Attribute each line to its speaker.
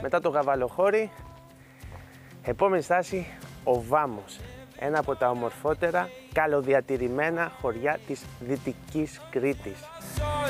Speaker 1: μετά το Γαβαλοχώρι, επόμενη στάση ο Βάμος. Ένα από τα ομορφότερα, καλοδιατηρημένα χωριά της Δυτικής Κρήτης.